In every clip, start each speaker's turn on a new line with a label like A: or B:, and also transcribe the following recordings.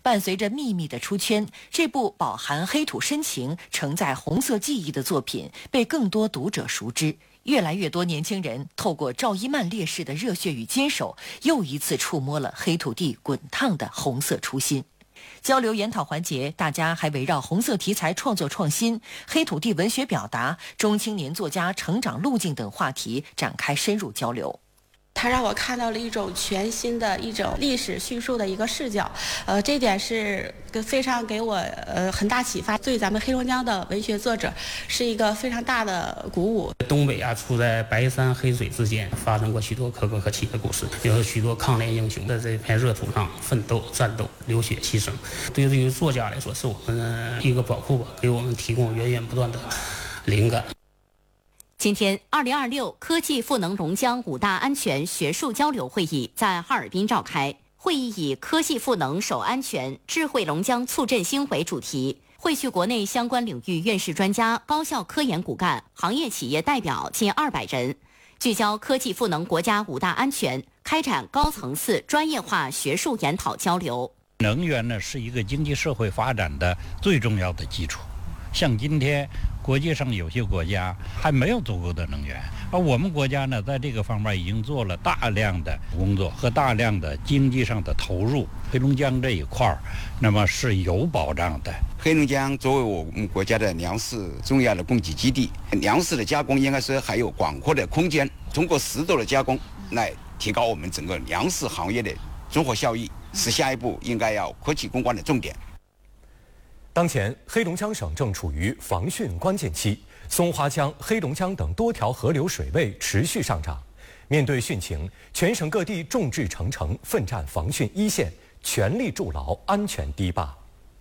A: 伴随着秘密的出圈，这部饱含黑土深情、承载红色记忆的作品被更多读者熟知。越来越多年轻人透过赵一曼烈士的热血与坚守，又一次触摸了黑土地滚烫的红色初心。交流研讨环节，大家还围绕红色题材创作创新、黑土地文学表达、中青年作家成长路径等话题展开深入交流。
B: 它让我看到了一种全新的一种历史叙述的一个视角，这点是非常给我很大启发，对咱们黑龙江的文学作者是一个非常大的鼓舞。
C: 东北处在白山黑水之间，发生过许多可歌可泣的故事，有许多抗联英雄在这片热土上奋斗、战斗、流血牺牲。对于作家来说，是我们一个宝库吧，给我们提供源源不断的灵感。
D: 今天，2026科技赋能龙江5大安全学术交流会议在哈尔滨召开。会议以"科技赋能守安全，智慧龙江促振兴"为主题，汇聚国内相关领域院士专家、高校科研骨干、行业企业代表近200人，聚焦科技赋能国家5大安全，开展高层次专业化学术研讨交流。
E: 能源呢，是一个经济社会发展的最重要的基础。像今天国际上有些国家还没有足够的能源，而我们国家呢，在这个方面已经做了大量的工作和大量的经济上的投入。黑龙江这一块儿，那么是有保障的。
F: 黑龙江作为我们国家的粮食重要的供给基地，粮食的加工应该是还有广阔的空间。通过适度的加工来提高我们整个粮食行业的综合效益，是下一步应该要科技攻关的重点。
G: 当前，黑龙江省正处于防汛关键期，松花江、黑龙江等多条河流水位持续上涨。面对汛情，全省各地众志成城，奋战防汛一线，全力筑牢安全堤坝。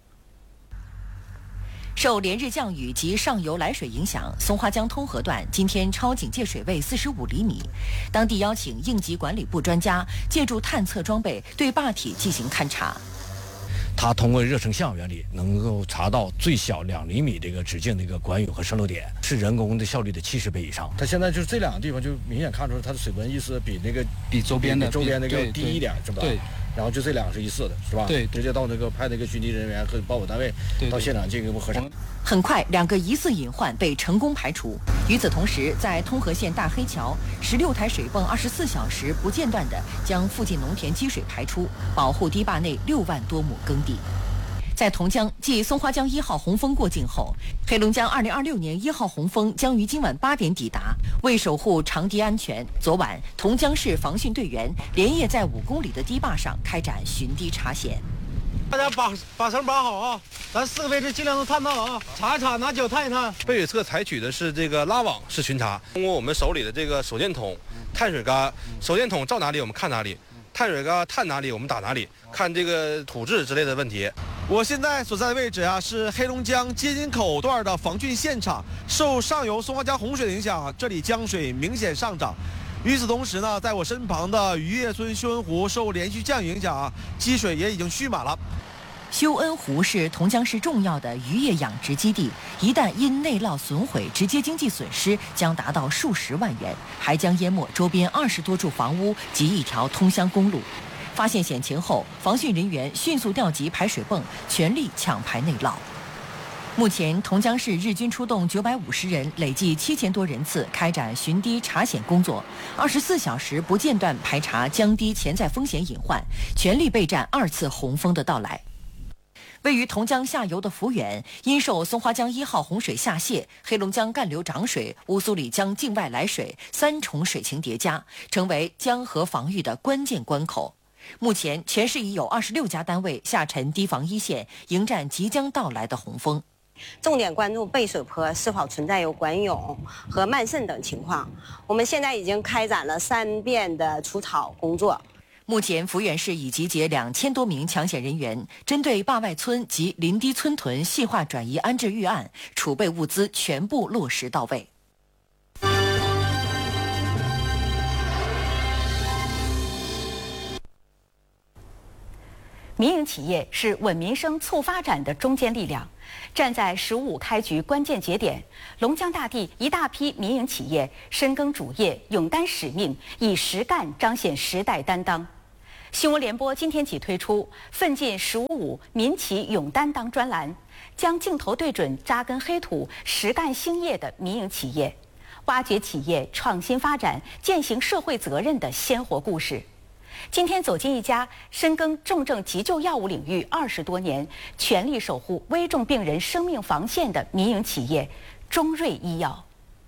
A: 受连日降雨及上游来水影响，松花江通河段今天超警戒水位45厘米。当地邀请应急管理部专家借助探测装备对坝体进行勘查。
H: 它通过热成像原理能够查到最小2厘米这个直径的一个管涌和渗漏点，是人工的效率的70倍以上。它现在就是这两个地方就明显看出它的水文意思比周边那个低一点，是吧？对。然后就这两个是一致的，是吧？对，直接到派那个巡堤人员和报考单位到现场进行核查。
A: 很快，2个疑似隐患被成功排除。与此同时，在通河县大黑桥，16台水泵24小时不间断地将附近农田积水排出，保护堤坝内6万多亩耕地。在同江，继松花江1号洪峰过境后，黑龙江2026年1号洪峰将于今晚8点抵达。为守护长堤安全，昨晚同江市防汛队员连夜在5公里的堤坝上开展巡堤查险。
I: 大家把绳绑好啊！咱4个位置尽量都探到了啊，查一查，拿脚探一探。
J: 北水侧采取的是这个拉网式巡查，通过我们手里的这个手电筒、碳水杆，手电筒照哪里我们看哪里，碳水杆探哪里我们打哪里，看这个土质之类的问题。
I: 我现在所在的位置啊，是黑龙江接津口段的防汛现场。受上游松花江洪水的影响，这里江水明显上涨。与此同时呢，在我身旁的渔业村修恩湖受连续降雨影响，积水也已经蓄满了。
A: 修恩湖是同江市重要的渔业养殖基地，一旦因内涝损毁，直接经济损失将达到数十万元，还将淹没周边20多处房屋及一条通乡公路。发现险情后，防汛人员迅速调集排水泵，全力抢排内涝。目前，同江市日均出动950人，累计7000多人次开展巡堤查险工作，24小时不间断排查江堤潜在风险隐患，全力备战2次洪峰的到来。位于同江下游的抚远，因受松花江1号洪水下泄，黑龙江干流涨水、乌苏里江境外来水3重水情叠加，成为江河防御的关键关口。目前，全市已有26家单位下沉堤防一线，迎战即将到来的洪峰。
K: 重点关注背水坡是否存在有管涌和漫渗等情况。我们现在已经开展了3遍的除草工作。
A: 目前，抚远市已集结2000多名抢险人员，针对坝外村及临堤村屯细化转移安置预案，储备物资全部落实到位。
L: 民营企业是稳民生、促发展的中坚力量。站在“15开局关键节点，龙江大地一大批民营企业深耕主业，勇担使命，以实干彰显时代担当。 新闻联播今天起推出“奋进15+5民企勇担当”专栏，将镜头对准扎根黑土、实干兴业的民营企业，挖掘企业创新发展、践行社会责任的鲜活故事。今天走进一家深耕重症急救药物领域20多年、全力守护危重病人生命防线的民营企业——中瑞医药。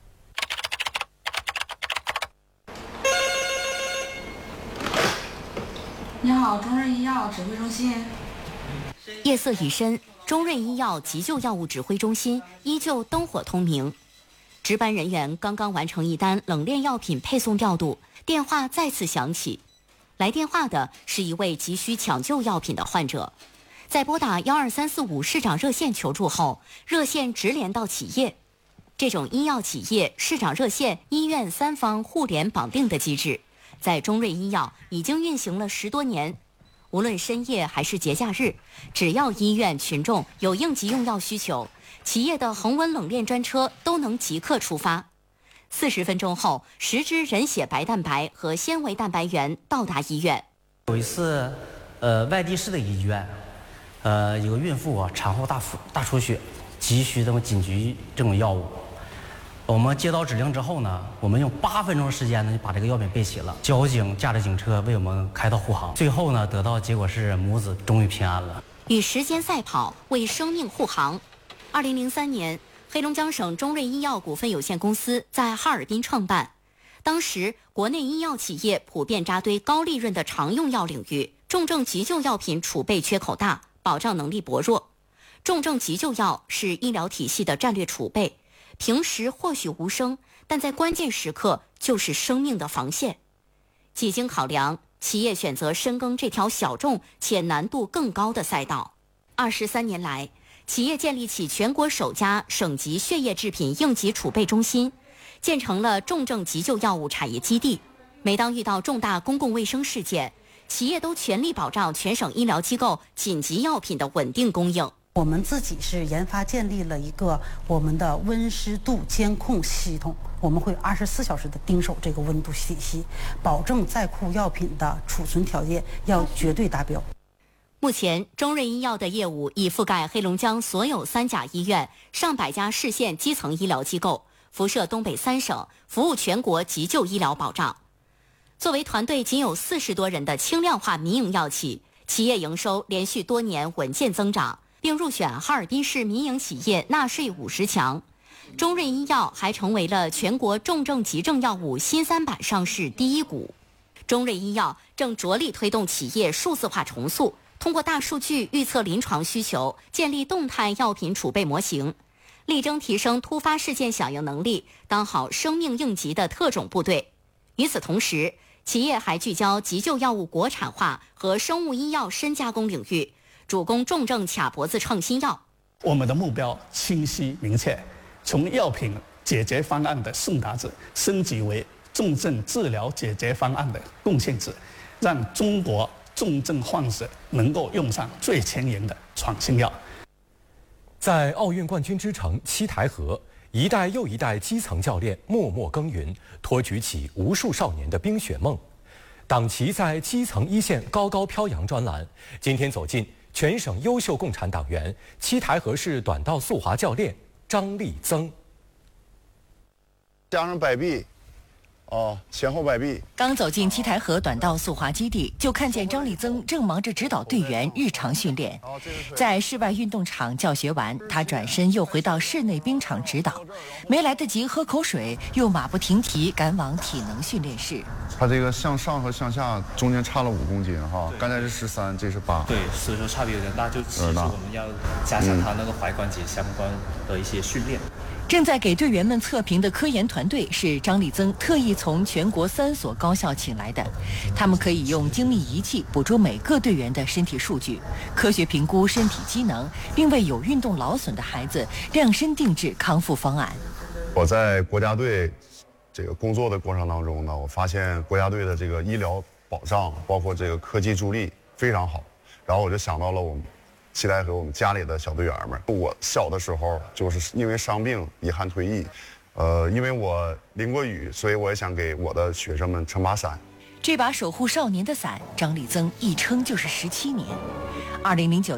M: 你好，中瑞医药指挥中心。
D: 夜色已深，中瑞医药急救药物指挥中心依旧灯火通明。值班人员刚刚完成一单冷链药品配送调度，电话再次响起。来电话的是一位急需抢救药品的患者，在拨打12345市长热线求助后，热线直连到企业。这种医药企业、市长热线、医院3方互联绑定的机制，在中瑞医药已经运行了10多年。无论深夜还是节假日，只要医院群众有应急用药需求，企业的恒温冷链专车都能即刻出发。40分钟后，10支人血白蛋白和纤维蛋白原到达医院。
N: 有一次，外地市的医院，有个孕妇产后大出血，急需这种紧急这种药物。我们接到指令之后呢，我们用8分钟时间呢就把这个药品备齐了。交警驾着警车为我们开道护航，最后呢得到结果是母子终于平安了。
D: 与时间赛跑，为生命护航。2003年，黑龙江省中瑞医药股份有限公司在哈尔滨创办。当时，国内医药企业普遍扎堆高利润的常用药领域，重症急救药品储备缺口大，保障能力薄弱。重症急救药是医疗体系的战略储备。平时或许无声，但在关键时刻就是生命的防线。几经考量，企业选择深耕这条小众且难度更高的赛道。23年来，企业建立起全国首家省级血液制品应急储备中心，建成了重症急救药物产业基地。每当遇到重大公共卫生事件，企业都全力保障全省医疗机构紧急药品的稳定供应。
O: 我们自己是研发建立了一个我们的温湿度监控系统，我们会24小时的盯守这个温度体系，保证在库药品的储存条件要绝对达标。
D: 目前，中瑞医药的业务已覆盖黑龙江所有3甲医院、上百家市县基层医疗机构，辐射东北3省，服务全国急救医疗保障。作为团队仅有40多人的轻量化民营药企，企业营收连续多年稳健增长，并入选哈尔滨市民营企业纳税50强。中瑞医药还成为了全国重症急症药物新3板上市第1股。中瑞医药正着力推动企业数字化重塑，通过大数据预测临床需求，建立动态药品储备模型，力争提升突发事件响应能力，当好生命应急的特种部队。与此同时，企业还聚焦急救药物国产化和生物医药深加工领域，主攻重症卡脖子创新药。
P: 我们的目标清晰明确，从药品解决方案的送达者升级为重症治疗解决方案的贡献者，让中国重症患者能够用上最前沿的创新药。
G: 在奥运冠军之城七台河，一代又一代基层教练默默耕耘，托举起无数少年的冰雪梦。党旗在基层一线高高飘扬专栏，今天走进全省优秀共产党员七台河市短道速滑教练张立增。
Q: 加上摆臂，前后摆臂。
A: 刚走进七台河短道速滑基地，就看见张立增正忙着指导队员日常训练。在室外运动场教学完，他转身又回到室内冰场指导，没来得及喝口水，又马不停蹄赶往体能训练室。
Q: 他这个向上和向下中间差了5公斤哈，刚才是13，这是8。
R: 对，所以说差别有点大，就其实我们要加强他那个踝关节相关的一些训练。
A: 正在给队员们测评的科研团队是张立增特意从全国3所高校请来的，他们可以用精密仪器捕捉每个队员的身体数据，科学评估身体机能，并为有运动劳损的孩子量身定制康复方案。
Q: 我在国家队这个工作的过程当中呢，我发现国家队的这个医疗保障，包括这个科技助力非常好，然后我就想到了我们七台河我们家里的小队员们。我小的时候就是因为伤病遗憾退役，因为我淋过雨，所以我也想给我的学生们撑把伞。
A: 这把守护少年的伞，张立增一撑就是17年。2009